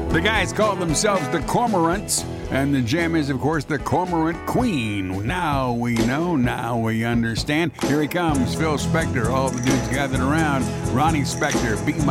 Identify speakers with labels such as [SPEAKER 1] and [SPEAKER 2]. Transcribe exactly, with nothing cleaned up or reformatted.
[SPEAKER 1] The guys call themselves the Cormorants, and the gem is, of course, the Cormorant Queen. Now we know, now we understand. Here he comes, Phil Spector, all the dudes gathered around. Ronnie Spector, Be My